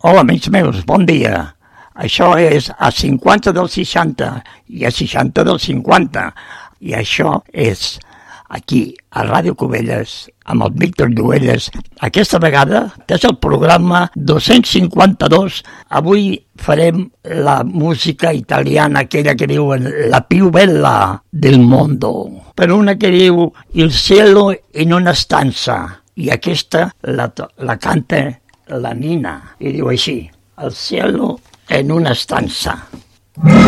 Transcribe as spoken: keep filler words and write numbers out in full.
Hola, amics meus, bon dia. Això és a cinquanta del seixanta i a seixanta del cinquanta. I això és aquí, a Ràdio Cubelles, amb el Víctor Lluelles. Aquesta vegada és el programa dos-cents cinquanta-dos. Avui farem la música italiana, aquella que diuen la più bella del mondo. Per una que diu Il cielo in una stanza. I aquesta la, la canta la Nina. I diu així, El cielo en una stanza.